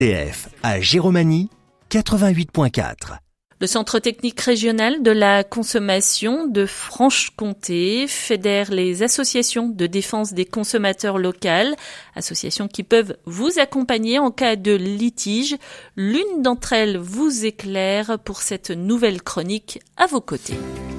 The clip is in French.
TF à Giromagny 88.4. Le Centre technique régional de la consommation de Franche-Comté fédère les associations de défense des consommateurs locales, associations qui peuvent vous accompagner en cas de litige. L'une d'entre elles vous éclaire pour cette nouvelle chronique à vos côtés.